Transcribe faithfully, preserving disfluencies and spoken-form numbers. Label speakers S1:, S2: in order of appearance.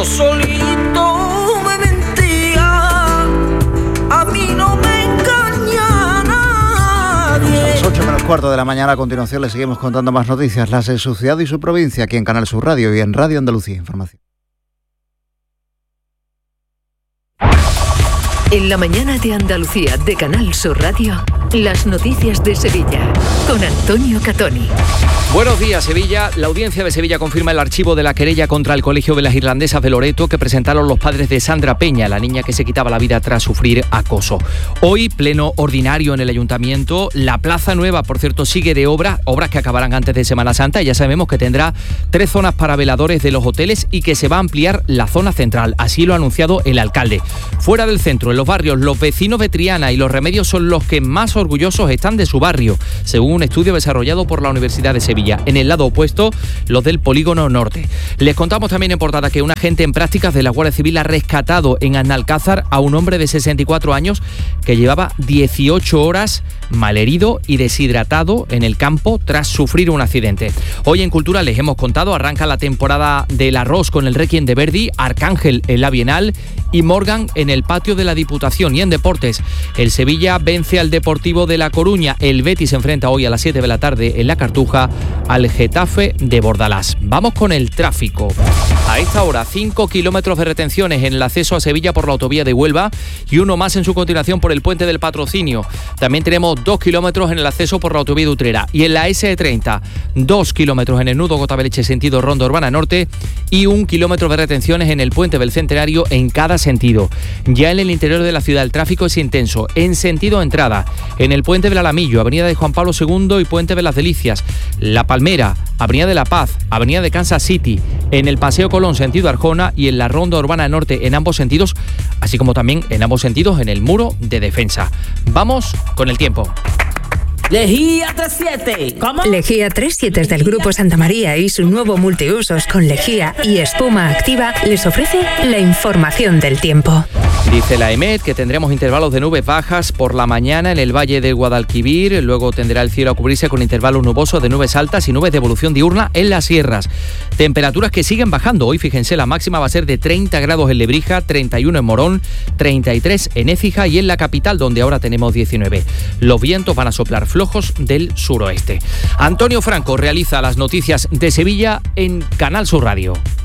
S1: yo solito me mentía, a mí no me engaña nadie.
S2: A las ocho menos cuarto de la mañana, a continuación, le seguimos contando más noticias, las de su ciudad y su provincia, aquí en Canal Sur Radio y en Radio Andalucía Información.
S3: En la mañana de Andalucía de Canal Sur Radio, las noticias de Sevilla, con Antonio Catoni.
S4: Buenos días, Sevilla. La audiencia de Sevilla confirma el archivo de la querella contra el Colegio de las Irlandesas de Loreto que presentaron los padres de Sandra Peña, la niña que se quitaba la vida tras sufrir acoso. Hoy, pleno ordinario en el Ayuntamiento. La Plaza Nueva, por cierto, sigue de obras, obras que acabarán antes de Semana Santa. Ya sabemos que tendrá tres zonas para veladores de los hoteles y que se va a ampliar la zona central. Así lo ha anunciado el alcalde. Fuera del centro, en los barrios, los vecinos de Triana y Los Remedios son los que más orgullosos están de su barrio, según un estudio desarrollado por la Universidad de Sevilla. En el lado opuesto, los del Polígono Norte. Les contamos también en portada que un agente en prácticas de la Guardia Civil ha rescatado en Analcázar a un hombre de sesenta y cuatro años que llevaba dieciocho horas malherido y deshidratado en el campo tras sufrir un accidente. Hoy en Cultura les hemos contado, arranca la temporada del arroz con el Requiem de Verdi, Arcángel en la Bienal y Morgan en el patio de la Diputación. Y en deportes, el Sevilla vence al Deportivo de La Coruña. El Betis se enfrenta hoy a las siete de la tarde en la Cartuja al Getafe de Bordalás. Vamos con el tráfico. A esta hora, cinco kilómetros de retenciones en el acceso a Sevilla por la autovía de Huelva y uno más en su continuación por el puente del Patrocinio. También tenemos dos kilómetros en el acceso por la autovía de Utrera. Y en la ese E treinta, dos kilómetros en el nudo Gota-Beleche sentido Ronda Urbana Norte y un kilómetro de retenciones en el puente del Centenario en cada sentido. Ya en el interior de la ciudad el tráfico es intenso. En sentido entrada, en el puente del Alamillo, avenida de Juan Pablo segundo y puente de las Delicias, La Palmera, avenida de La Paz, avenida de Kansas City, en el Paseo Colón sentido Arjona y en la Ronda Urbana Norte en ambos sentidos, así como también en ambos sentidos en el Muro de Defensa. Vamos con el tiempo.
S5: Lejía tres siete. ¿Cómo?
S6: Lejía tres siete del Grupo Santa María y su nuevo multiusos con lejía y espuma activa les ofrece la información del tiempo.
S4: Dice la EMET que tendremos intervalos de nubes bajas por la mañana en el Valle del Guadalquivir, luego tendrá el cielo a cubrirse con intervalos nubosos de nubes altas y nubes de evolución diurna en las sierras. Temperaturas que siguen bajando. Hoy, fíjense, la máxima va a ser de treinta grados en Lebrija, treinta y uno en Morón, treinta y tres en Écija y en la capital, donde ahora tenemos diecinueve. Los vientos van a soplar flojos del suroeste. Antonio Franco realiza las noticias de Sevilla en Canal Sur Radio.